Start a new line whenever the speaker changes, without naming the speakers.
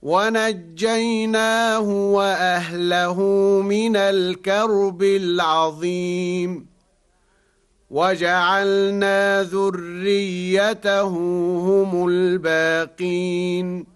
ونجيناه وأهله من الكرب العظيم وجعلنا ذريته هم الباقين